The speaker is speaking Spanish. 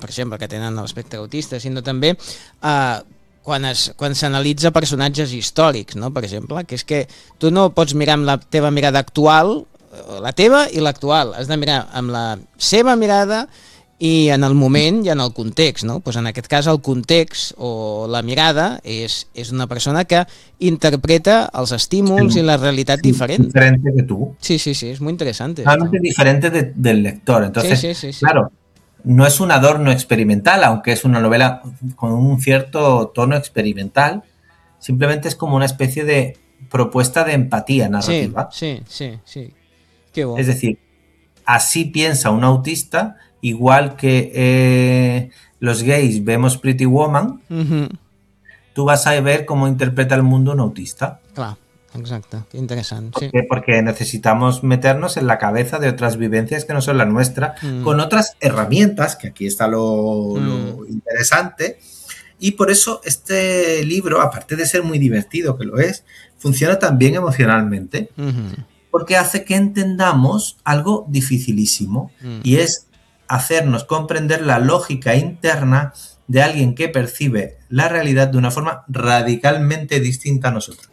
exemple, que tenen l'espectre autista, sinó també quan s'analitza personatges històrics, no? Per exemple, que és que tu no pots mirar amb la teva mirada actual, la teva i l'actual, has de mirar amb la seva mirada i en el moment i en el context, no? Pues en aquest cas el context o la mirada és una persona que interpreta els estímuls i la realitat diferent. Diferente que tú. Sí, es muy interesante. Totalmente diferente del lector. Entonces, sí. claro, no es un adorno experimental, aunque es una novela con un cierto tono experimental, simplemente es como una especie de propuesta de empatía narrativa. Sí. Qué bueno. Es decir, así piensa un autista, igual que los gays vemos Pretty Woman, tú vas a ver cómo interpreta el mundo un autista. Claro, exacto, qué interesante. ¿Por qué? Porque necesitamos meternos en la cabeza de otras vivencias que no son la nuestra, con otras herramientas, que aquí está lo interesante, y por eso este libro, aparte de ser muy divertido, que lo es, funciona también emocionalmente, porque hace que entendamos algo dificilísimo, y es hacernos comprender la lógica interna de alguien que percibe la realidad de una forma radicalmente distinta a nosotros.